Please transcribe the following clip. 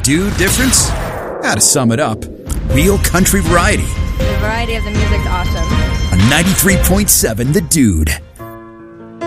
Dude difference? How to sum it up, real country variety. The variety of the music's awesome. On 93.7 The Dude.